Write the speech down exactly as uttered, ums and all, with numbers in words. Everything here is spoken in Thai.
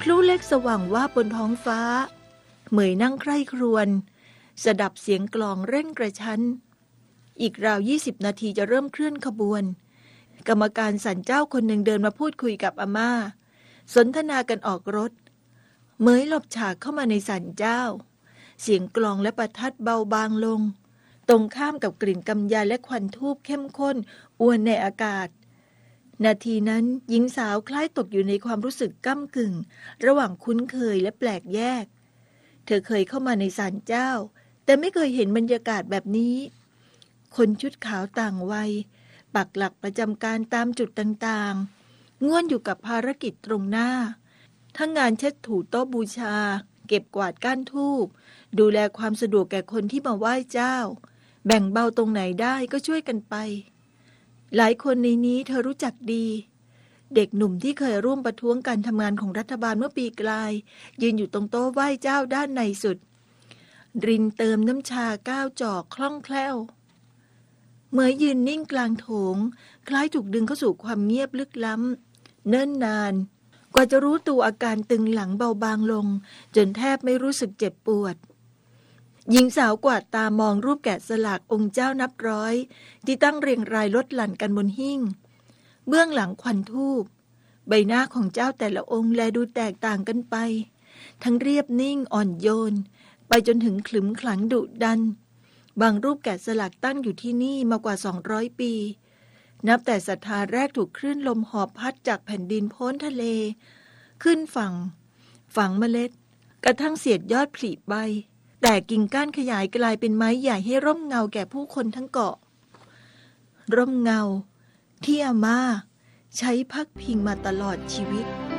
พลุเล็กสว่างวาบบนท้องฟ้าเหมยนั่งใคร่ครวญสดับเสียงกลองเร่งกระชั้นอีกราวยี่สิบนาทีจะเริ่มเคลื่อนขบวนกรรมการศาลเจ้าคนหนึ่งเดินมาพูดคุยกับอาม่าสนทนากันออกรถเหมยหลบฉากเข้ามาในศาลเจ้าเสียงกลองและประทัดเบาบางลงตรงข้ามกับกลิ่นกำยานและควันธูปเข้มข้นอวนในอากาศนาทีนั้นหญิงสาวคล้ายตกอยู่ในความรู้สึกก้ำกึ่งระหว่างคุ้นเคยและแปลกแยกเธอเคยเข้ามาในศาลเจ้าแต่ไม่เคยเห็นบรรยากาศแบบนี้คนชุดขาวต่างวัยปักหลักประจำการตามจุดต่างๆง่วนอยู่กับภารกิจตรงหน้าทั้งงานเช็ดถูโต๊ะบูชาเก็บกวาดก้านธูปดูแลความสะดวกแก่คนที่มาไหว้เจ้าแบ่งเบาตรงไหนได้ก็ช่วยกันไปหลายคนในนี้เธอรู้จักดีเด็กหนุ่มที่เคยร่วมประท้วงการทำงานของรัฐบาลเมื่อปีกลายยืนอยู่ตรงโต๊ะไหว้เจ้าด้านในสุดรินเติมน้ำชาก้าวจอกคล่องแคล่วเมื่อยืนนิ่งกลางโถงคล้ายถูกดึงเข้าสู่ความเงียบลึกล้ำเนิ่นนานกว่าจะรู้ตัวอาการตึงหลังเบาบางลงจนแทบไม่รู้สึกเจ็บปวดหญิงสาวกวาดตามองรูปแกะสลักองค์เจ้านับร้อยที่ตั้งเรียงรายลดหลั่นกันบนหิ้งเบื้องหลังควันธูปใบหน้าของเจ้าแต่ละองค์แลดูแตกต่างกันไปทั้งเรียบนิ่งอ่อนโยนไปจนถึงขรึมขลังดุดันบางรูปแกะสลักตั้งอยู่ที่นี่มากว่าสองร้อยปีนับแต่ศรัทธาแรกถูกคลื่นลมหอบพัดจากแผ่นดินโพ้นทะเลขึ้นฝั่งฝังเมล็ดกระทั่งเสียดยอดผลิใบแต่กิ่งก้านขยายกลายเป็นไม้ใหญ่ให้ร่มเงาแก่ผู้คนทั้งเกาะร่มเงาที่อาม่าใช้พักพิงมาตลอดชีวิต